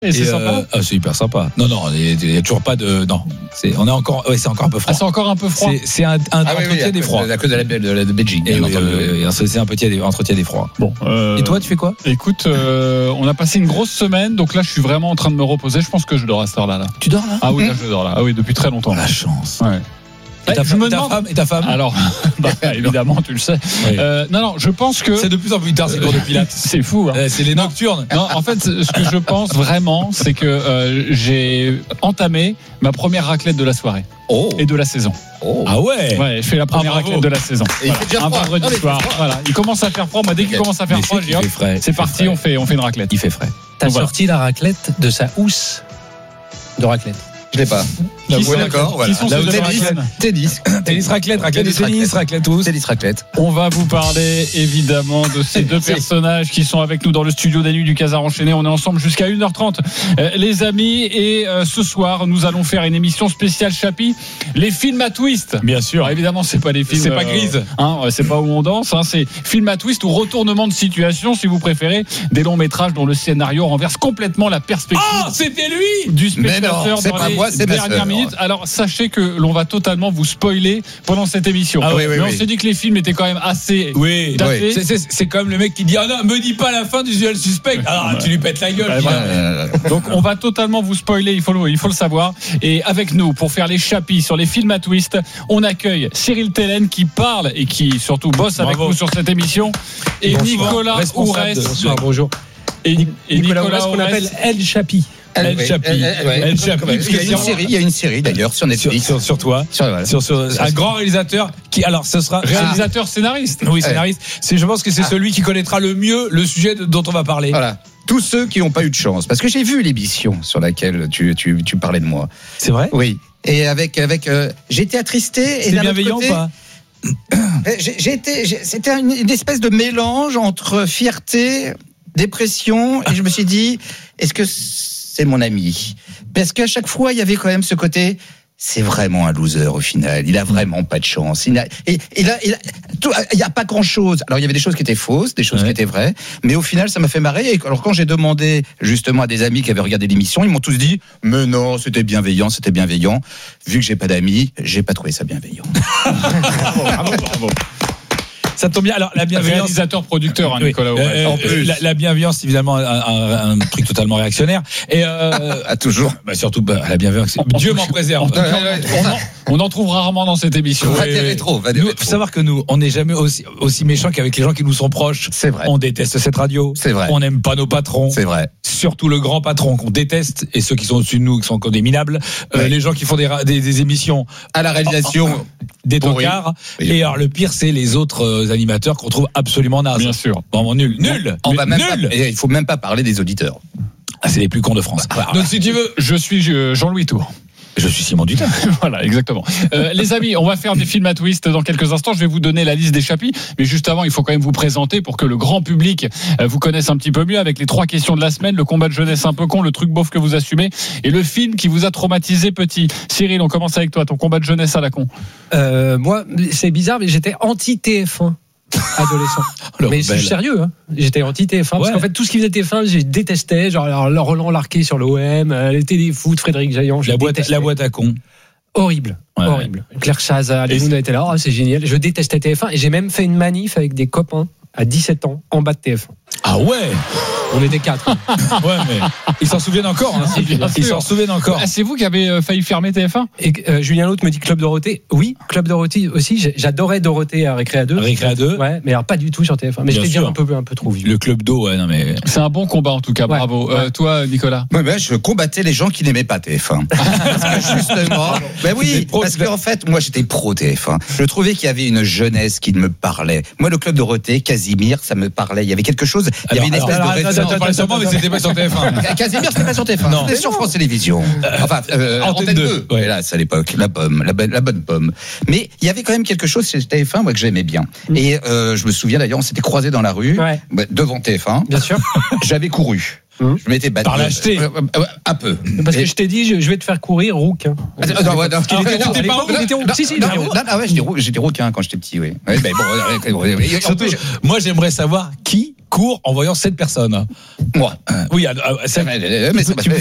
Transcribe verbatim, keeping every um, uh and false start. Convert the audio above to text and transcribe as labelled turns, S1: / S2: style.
S1: Et c'est
S2: Et
S1: sympa.
S2: euh, ah, c'est hyper sympa. Non, non, il n'y a toujours pas de. Non, c'est, on est encore. Ouais, c'est encore un peu froid.
S1: Ah, c'est encore un peu froid.
S2: C'est, c'est un, un
S3: Ah oui,
S2: entretien
S3: oui,
S2: des froids.
S3: à cause de la, de la de Beijing.
S2: Et
S3: bien
S2: oui,
S3: entendu.
S2: euh, euh, c'est un petit entretien des froids.
S1: Bon. Euh,
S2: Et toi, tu fais quoi?
S1: Écoute, euh, on a passé une grosse semaine, donc là, je suis vraiment en train de me reposer. Je pense que je dors à cette heure-là. Là.
S2: Tu dors là?
S1: Ah oui, là, je dors là. Ah oui, depuis très longtemps.
S2: La chance.
S1: Ouais.
S2: Et ta,
S1: je
S2: femme,
S1: me
S2: ta
S1: demande-
S2: femme et ta femme
S1: Alors, bah, évidemment, tu le sais.
S2: Oui.
S1: Euh, non, non, je pense que
S2: C'est de plus en plus tard, ces cours de pilates.
S1: c'est fou. Hein.
S2: Euh, C'est les nocturnes.
S1: Non, en fait, ce que je pense vraiment, c'est que euh, j'ai entamé ma première raclette de la soirée
S3: Oh.
S1: et de la saison.
S3: Oh.
S2: Ah ouais.
S1: Ouais, je fais la première
S2: Ah, bravo.
S1: raclette de la saison.
S3: Et il
S1: Voilà.
S3: fait déjà
S1: Un
S3: froid.
S1: vendredi
S3: Ah, mais il fait
S1: soir.
S3: froid.
S1: Voilà, il commence à faire froid. Moi, dès qu'il
S3: Ok.
S1: commence à faire
S2: Mais
S1: froid,
S2: c'est
S1: je dis
S2: qu'il
S1: hop,
S2: fait frais.
S1: c'est
S2: Il fait
S1: parti,
S2: frais.
S1: on fait, on fait une raclette.
S2: Il fait frais.
S4: T'as
S1: Voilà.
S4: sorti la raclette de sa housse de raclette.
S3: Je l'ai pas.
S1: Qui
S3: Ouais,
S1: sont-
S3: d'accord,
S1: qui
S3: voilà.
S1: sont
S3: Là,
S1: ces deux
S3: tennis,
S1: raclettes
S3: tennis.
S2: Tennis raclette, raclette de
S3: Tennis,
S2: tennis, raclette tous.
S3: Tennis raclette.
S1: On va vous parler évidemment de ces deux
S3: C'est-
S1: personnages qui sont avec nous dans le studio des Nuits du Casar Enchaîné. On est ensemble jusqu'à une heure trente, euh, les amis. Et euh, ce soir, nous allons faire une émission spéciale Chapi, les films à twist.
S2: Bien sûr.
S1: Alors, évidemment, c'est pas les films.
S2: C'est pas Grise.
S1: Hein, ouais, c'est pas où on danse. Hein, c'est film à twist ou retournement de situation, si vous préférez, des longs métrages dont le scénario renverse complètement la perspective.
S2: Oh, c'était lui.
S1: Du
S3: Mais non,
S1: spectateur
S3: c'est
S1: dans
S3: pas
S1: les
S3: moi, c'est ma
S1: dernières
S3: sœur.
S1: minutes. Alors sachez que l'on va totalement vous spoiler pendant cette émission.
S3: Ah oui, oui,
S1: Mais on
S3: oui.
S1: s'est dit que les films étaient quand même assez
S2: Oui.
S1: datés.
S2: C'est, c'est, c'est comme le mec qui dit ah non, me dis pas la fin du Usual Suspect. Alors tu lui pètes la gueule.
S1: Ouais,
S2: putain.
S1: voilà.
S3: Euh,
S1: Donc on va totalement vous spoiler, il faut le, il faut le savoir. Et avec nous, pour faire les chapis sur les films à twist, on accueille Cyril Tellen qui parle et qui surtout bosse avec
S2: Bravo.
S1: nous sur cette émission. Et
S2: Bonsoir.
S1: Nicolas
S2: Responsable
S1: Ourès.
S2: de-
S4: Bonsoir, bonjour.
S1: Et, et
S4: Nicolas,
S1: Nicolas
S4: Ourès, qu'on
S1: Ourès.
S4: appelle El Chapi.
S2: El
S3: ouais,
S2: Chapi.
S3: elle- elle- ouais.
S2: El Chapi.
S3: Il y a une série, il y a une série d'ailleurs sur
S2: Sur,
S3: Netflix.
S2: sur, sur toi.
S3: Sur- voilà.
S2: Sur, sur, un grand réalisateur qui, alors, ce sera.
S1: Réalisateur scénariste.
S2: Oui, scénariste. C'est, je pense que c'est celui qui connaîtra le mieux le sujet de- dont on va parler.
S3: Voilà. Tous ceux qui n'ont pas eu de chance. Parce que j'ai vu l'émission sur laquelle tu, tu, tu parlais de moi.
S2: C'est vrai?
S3: Oui. Et avec. avec euh, j'étais attristé. Et
S2: C'est
S3: d'un autre
S2: bienveillant
S3: côté,
S2: ou pas?
S3: j'ai, j'ai été, j'ai- c'était une, une espèce de mélange entre fierté, dépression. Et je me suis dit, est-ce que c'est mon ami? Parce qu'à chaque fois, il y avait quand même ce côté. C'est vraiment un loser au final. Il a vraiment pas de chance. Il a, et, et là, il a- tout- il y a pas grand chose. Alors il y avait des choses qui étaient fausses, des choses
S2: Ouais.
S3: qui étaient vraies, mais au final ça m'a fait marrer. Et alors quand j'ai demandé justement à des amis qui avaient regardé l'émission, ils m'ont tous dit mais non, c'était bienveillant, c'était bienveillant. Vu que j'ai pas d'amis, j'ai pas trouvé ça bienveillant.
S1: Bravo, bravo.
S2: Ça tombe bien. Alors, la bienveillance.
S1: Réalisateur, producteur, hein,
S2: Oui.
S1: Nicolas Ourès.
S2: Euh,
S3: En plus.
S2: La, la bienveillance, évidemment, un, un, un truc totalement réactionnaire. Et euh,
S3: À toujours.
S2: bah surtout, bah, la bienveillance. Dieu m'en préserve.
S1: On en, on en trouve rarement dans cette émission.
S3: Va des rétros, va des
S2: Nous,
S3: rétros.
S2: faut savoir que nous, on n'est jamais aussi, aussi méchants qu'avec les gens qui nous sont proches.
S3: C'est vrai.
S2: On déteste cette radio.
S3: C'est vrai.
S2: On n'aime pas nos patrons.
S3: C'est vrai.
S2: Surtout le grand patron qu'on déteste et ceux qui sont au-dessus de nous qui sont encore des minables. Euh,
S3: Ouais.
S2: les gens qui font des, ra- des, des émissions,
S3: À la réalisation.
S2: des
S3: Pourri.
S2: tocards.
S3: Oui.
S2: Et alors, le pire, c'est les autres euh, animateurs qu'on trouve absolument nazes.
S1: Bien sûr.
S2: Vraiment nul. Nul.
S3: On va même
S2: Nul.
S3: pas, et il faut même pas parler des auditeurs.
S2: Ah, c'est les plus cons de France. Donc, si tu veux,
S1: Je suis euh, Jean-Louis Tour.
S2: je suis Simon Dutin.
S1: Voilà, exactement. Euh, les amis, on va faire des films à twist dans quelques instants. Je vais vous donner la liste des chapis, mais juste avant, il faut quand même vous présenter pour que le grand public euh, vous connaisse un petit peu mieux avec les trois questions de la semaine, le combat de jeunesse un peu con, le truc beauf que vous assumez et le film qui vous a traumatisé petit. Cyril, on commence avec toi, ton combat de jeunesse à la con.
S4: Euh, moi, c'est bizarre, mais j'étais anti-T F un. Adolescent.
S2: Le
S4: Mais je
S2: rebelle.
S4: suis sérieux, hein. J'étais anti-T F un. Parce
S2: Ouais.
S4: qu'en fait, tout ce qui faisait T F un, je détestais. Genre, alors, le Roland Larquet sur l'O M, euh, les téléfoot, Frédéric Jaillant. Je
S2: La boîte,
S4: détestais.
S2: la boîte à con.
S4: Horrible.
S2: Ouais.
S4: Horrible. Claire Chazal,
S2: Et
S4: les Mouna étaient là. Oh, c'est génial. Je détestais T F un. Et j'ai même fait une manif avec des copains à dix-sept ans en bas de T F un.
S2: Ah ouais.
S4: On était quatre.
S2: Ouais, mais ils s'en souviennent encore. Hein.
S1: Bien
S2: Ils
S1: sûr.
S2: s'en souviennent encore.
S1: Ah, c'est vous qui avez euh, failli fermer T F un?
S4: Et euh, Julien Lautre me dit Club Dorothée. Oui, Club Dorothée aussi. J'ai- J'adorais Dorothée à Récréa deux.
S2: Récréa deux.
S4: Ouais, mais alors pas du tout sur T F un. Mais
S2: Bien
S4: j'étais
S2: sûr.
S4: bien un peu, un peu trop vieux.
S2: Le club d'eau, ouais, non mais.
S1: C'est un bon combat en tout cas,
S4: Ouais.
S1: bravo. Euh,
S4: Ouais.
S1: toi, Nicolas?
S3: Ouais, ben, je combattais les gens qui n'aimaient pas T F un. Parce que justement, ben oui, parce qu'en fait, moi j'étais pro T F un. Je trouvais qu'il y avait une jeunesse qui me parlait. Moi, le club Dorothée, Casimir, ça me parlait. Il y avait quelque chose. Il y avait une
S2: Alors,
S3: espèce
S2: alors,
S3: de
S2: attends,
S3: référence.
S2: attends, parlais sûrement, mais c'était pas sur T F un.
S3: Casimir, c'était pas sur T F un.
S2: Non.
S3: C'était sur France Télévisions. Enfin, euh,
S2: Antenne
S3: Antenne
S2: deux.
S3: deux.
S2: Ouais.
S3: Hélas, à l'époque, la pomme, la, bonne- la bonne pomme. Mais il y avait quand même quelque chose chez T F un, moi, que j'aimais bien.
S4: Mm.
S3: Et euh, je me souviens d'ailleurs, on s'était croisés dans la rue,
S4: Ouais.
S3: bah, devant T F un.
S4: Bien sûr.
S3: J'avais couru.
S4: Mm.
S3: Je m'étais battu.
S2: Par l'acheter.
S3: Euh, euh, euh, un peu.
S4: Parce que
S3: Et-
S4: je t'ai dit, je, je vais te faire courir rouquin.
S3: Attends, non, ouais, non,
S4: qu'il était
S3: non,
S4: roux,
S3: non,
S4: il était
S3: non,
S4: pas roux, il était roux.
S3: non,
S4: Si, si, il
S3: non,
S4: était roux.
S3: non, ah ouais, j'étais roux- j'étais rouquin quand j'étais petit, oui. Ouais, mais bon, ouais, ouais, ouais, ouais. Et en
S2: Surtout,
S3: plus,
S2: moi, j'aimerais savoir qui court en voyant cette personne.
S3: Moi.
S2: Euh, oui, euh, euh, ça-
S3: Mais ça m'a
S2: tu-
S3: fait-